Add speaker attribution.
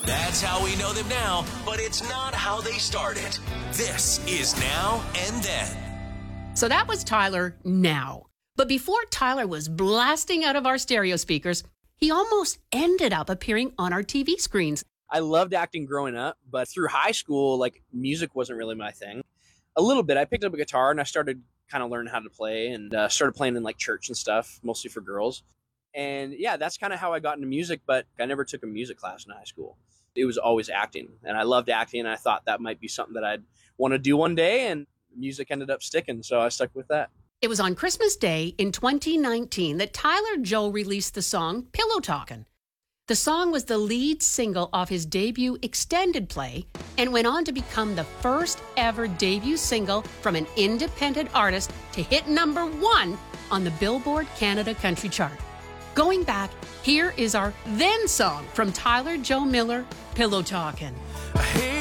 Speaker 1: That's how we know them now, but it's not how they started. This is Now and Then.
Speaker 2: So that was Tyler Now. But before Tyler was blasting out of our stereo speakers, he almost ended up appearing on our TV screens.
Speaker 3: I loved acting growing up, but through high school, like, music wasn't really my thing. A little bit. I picked up a guitar and I started kind of learning how to play and started playing in like church and stuff, mostly for girls. And yeah, that's kind of how I got into music, but I never took a music class in high school. It was always acting, and I loved acting, and I thought that might be something that I'd want to do one day, and music ended up sticking, so I stuck with that.
Speaker 2: It was on Christmas Day in 2019 that Tyler Joe released the song Pillow Talkin'. The song was the lead single off his debut extended play and went on to become the first ever debut single from an independent artist to hit #1 on the Billboard Canada Country Chart. Going back, here is our then song from Tyler Joe Miller, Pillow Talkin'.